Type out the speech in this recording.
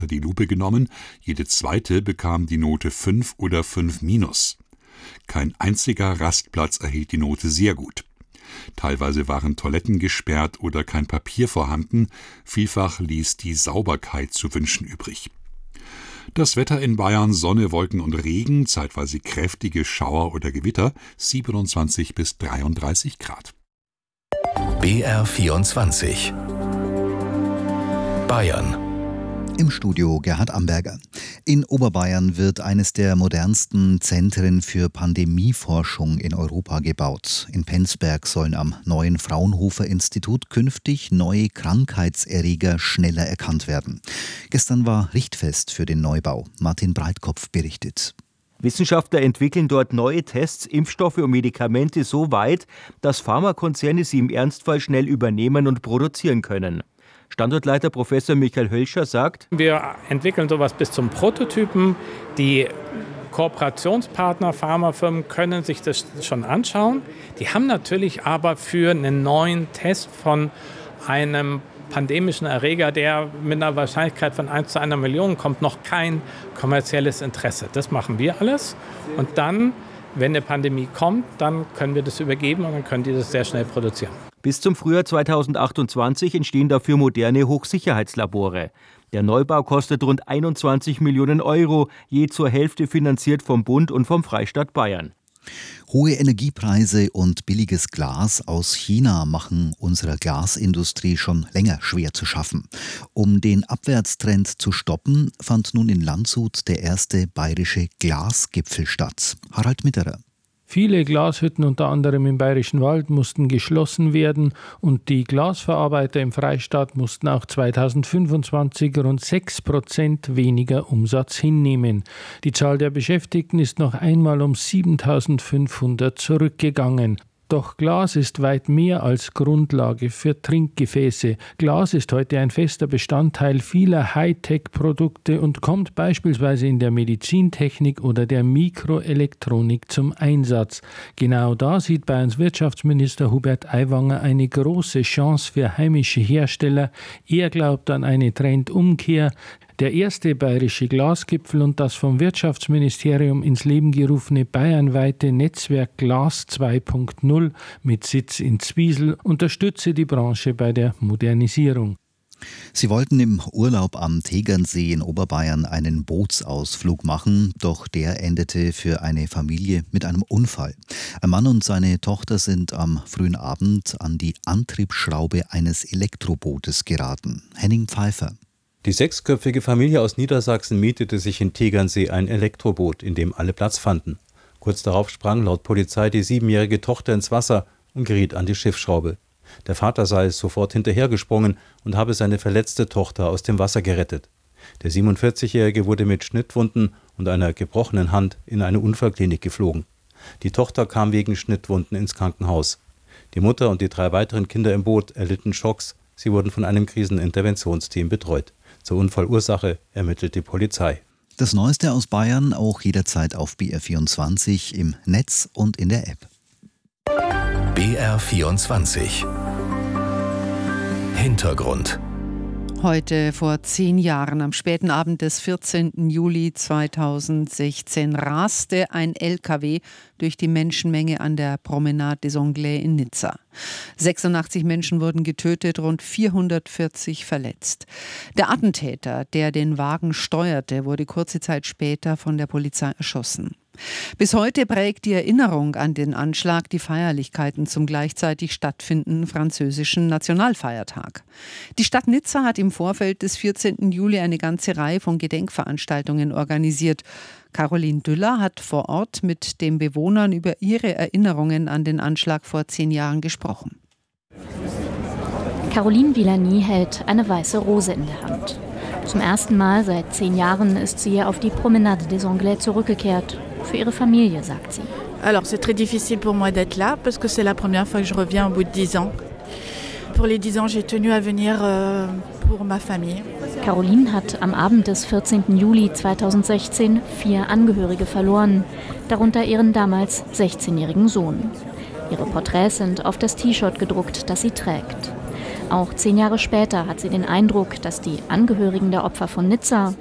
die Lupe genommen, jede zweite bekam die Note 5 oder 5-. Kein einziger Rastplatz erhielt die Note sehr gut. Teilweise waren Toiletten gesperrt oder kein Papier vorhanden, vielfach ließ die Sauberkeit zu wünschen übrig. Das Wetter in Bayern: Sonne, Wolken und Regen, zeitweise kräftige Schauer oder Gewitter, 27 bis 33 Grad. BR24 Bayern. Im Studio Gerhard Amberger. In Oberbayern wird eines der modernsten Zentren für Pandemieforschung in Europa gebaut. In Penzberg sollen am neuen Fraunhofer-Institut künftig neue Krankheitserreger schneller erkannt werden. Gestern war Richtfest für den Neubau. Martin Breitkopf berichtet. Wissenschaftler entwickeln dort neue Tests, Impfstoffe und Medikamente so weit, dass Pharmakonzerne sie im Ernstfall schnell übernehmen und produzieren können. Standortleiter Professor Michael Hölscher sagt: Wir entwickeln sowas bis zum Prototypen. Die Kooperationspartner, Pharmafirmen können sich das schon anschauen. Die haben natürlich aber für einen neuen Test von einem pandemischen Erreger, der mit einer Wahrscheinlichkeit von 1 zu 1 Million kommt, noch kein kommerzielles Interesse. Das machen wir alles. Und dann, wenn eine Pandemie kommt, dann können wir das übergeben und dann können die das sehr schnell produzieren. Bis zum Frühjahr 2028 entstehen dafür moderne Hochsicherheitslabore. Der Neubau kostet rund 21 Millionen Euro, je zur Hälfte finanziert vom Bund und vom Freistaat Bayern. Hohe Energiepreise und billiges Glas aus China machen unserer Glasindustrie schon länger schwer zu schaffen. Um den Abwärtstrend zu stoppen, fand nun in Landshut der erste bayerische Glasgipfel statt. Harald Mitterer. Viele Glashütten, unter anderem im Bayerischen Wald, mussten geschlossen werden und die Glasverarbeiter im Freistaat mussten auch 2025 rund 6% weniger Umsatz hinnehmen. Die Zahl der Beschäftigten ist noch einmal um 7.500 zurückgegangen. Doch Glas ist weit mehr als Grundlage für Trinkgefäße. Glas ist heute ein fester Bestandteil vieler Hightech-Produkte und kommt beispielsweise in der Medizintechnik oder der Mikroelektronik zum Einsatz. Genau da sieht Bayerns Wirtschaftsminister Hubert Aiwanger eine große Chance für heimische Hersteller. Er glaubt an eine Trendumkehr. Der erste bayerische Glasgipfel und das vom Wirtschaftsministerium ins Leben gerufene bayernweite Netzwerk Glas 2.0 mit Sitz in Zwiesel unterstütze die Branche bei der Modernisierung. Sie wollten im Urlaub am Tegernsee in Oberbayern einen Bootsausflug machen, doch der endete für eine Familie mit einem Unfall. Ein Mann und seine Tochter sind am frühen Abend an die Antriebsschraube eines Elektrobootes geraten. Henning Pfeiffer. Die 6-köpfige Familie aus Niedersachsen mietete sich in Tegernsee ein Elektroboot, in dem alle Platz fanden. Kurz darauf sprang laut Polizei die 7-jährige Tochter ins Wasser und geriet an die Schiffsschraube. Der Vater sei sofort hinterhergesprungen und habe seine verletzte Tochter aus dem Wasser gerettet. Der 47-Jährige wurde mit Schnittwunden und einer gebrochenen Hand in eine Unfallklinik geflogen. Die Tochter kam wegen Schnittwunden ins Krankenhaus. Die Mutter und die 3 weiteren Kinder im Boot erlitten Schocks. Sie wurden von einem Kriseninterventionsteam betreut. Zur Unfallursache ermittelt die Polizei. Das Neueste aus Bayern auch jederzeit auf BR24 im Netz und in der App. BR24 Hintergrund. Heute vor 10 Jahren, am späten Abend des 14. Juli 2016, raste ein LKW durch die Menschenmenge an der Promenade des Anglais in Nizza. 86 Menschen wurden getötet, rund 440 verletzt. Der Attentäter, der den Wagen steuerte, wurde kurze Zeit später von der Polizei erschossen. Bis heute prägt die Erinnerung an den Anschlag die Feierlichkeiten zum gleichzeitig stattfindenden französischen Nationalfeiertag. Die Stadt Nizza hat im Vorfeld des 14. Juli eine ganze Reihe von Gedenkveranstaltungen organisiert. Caroline Düller hat vor Ort mit den Bewohnern über ihre Erinnerungen an den Anschlag vor 10 Jahren gesprochen. Caroline Villani hält eine weiße Rose in der Hand. Zum ersten Mal seit 10 Jahren ist sie auf die Promenade des Anglais zurückgekehrt. Für ihre Familie, sagt sie. Alors c'est très difficile pour moi d'être là parce que c'est la première fois que je reviens au bout de 10 ans. Pour les 10 ans, j'ai tenu à venir pour ma famille. Caroline hat am Abend des 14. Juli 2016 4 Angehörige verloren, darunter ihren damals 16-jährigen Sohn. Ihre Porträts sind auf das T-Shirt gedruckt, das sie trägt. Auch 10 Jahre später hat sie den Eindruck, dass die Angehörigen der Opfer von Nizza